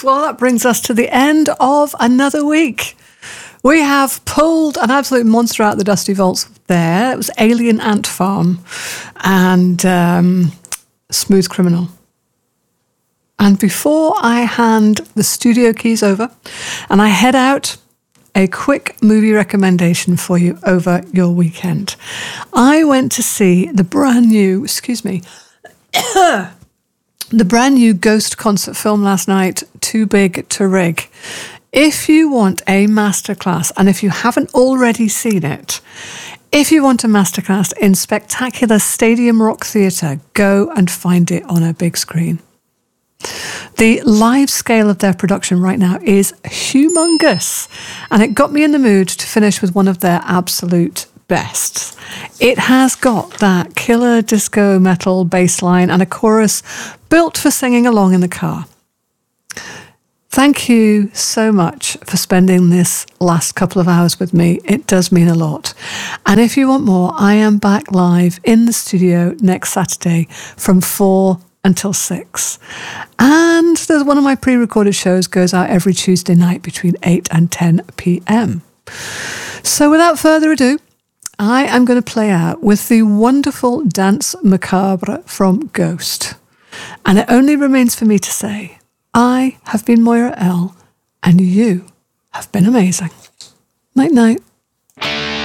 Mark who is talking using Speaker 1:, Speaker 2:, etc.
Speaker 1: Well, that brings us to the end of another week. We have pulled an absolute monster out of the dusty vaults there. It was Alien Ant Farm and Smooth Criminal. And before I hand the studio keys over and I head out, a quick movie recommendation for you over your weekend. I went to see the brand new Ghost concert film last night, Too Big to Rig. If you want a masterclass, and if you haven't already seen it, if you want a masterclass in spectacular stadium rock theatre, go and find it on a big screen. The live scale of their production right now is humongous, and it got me in the mood to finish with one of their absolute best. It has got that killer disco metal bass line and a chorus built for singing along in the car. Thank you so much for spending this last couple of hours with me. It does mean a lot. And if you want more, I am back live in the studio next Saturday from 4 until 6. And there's one of my pre-recorded shows goes out every Tuesday night between 8 and 10 p.m. So without further ado, I am going to play out with the wonderful Danse Macabre from Ghost. And it only remains for me to say, I have been Moira L, and you have been amazing. Night night.